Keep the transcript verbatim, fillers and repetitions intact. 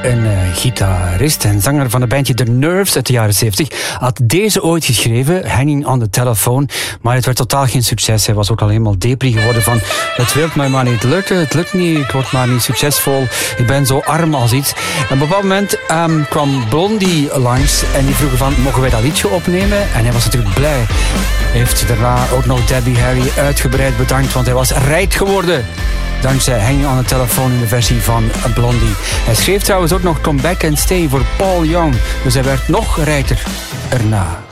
een uh, gitarist en zanger van het bandje The Nerves uit de jaren zeventig, had deze ooit geschreven, Hanging on the Telephone, maar het werd totaal geen succes. Hij was ook al helemaal depri geworden van, het wil mij maar niet lukken, het lukt niet, ik word maar niet succesvol, ik ben zo arm als iets. En op een bepaald moment um, kwam Blondie langs en die vroegen van, mogen wij dat liedje opnemen? En hij was natuurlijk blij. Hij heeft daarna ook nog Debbie Harry uitgebreid bedankt, want hij was rijk geworden. Dankzij Hanging on the Telephone in de versie van Blondie. Hij schreef trouwens ook nog Come Back and Stay voor Paul Young. Dus hij werd nog rijker erna.